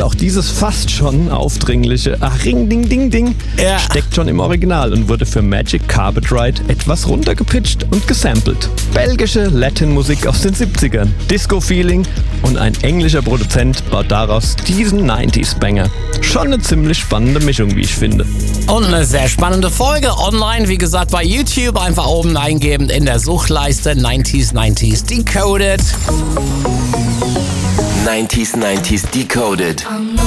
auch dieses fast schon aufdringliche Ach, Ring, Ding, Ding, Ding steckt schon im Original und wurde für Magic Carpet Ride etwas runtergepitcht und gesampelt. Belgische Latin-Musik aus den 70ern, Disco-Feeling und ein englischer Produzent baut daraus diesen 90s-Banger. Schon eine ziemlich spannende Mischung, wie ich finde. Und eine sehr spannende Folge online, wie gesagt, bei YouTube einfach oben eingeben in der Suchleiste 90s Decoded. 90s Decoded.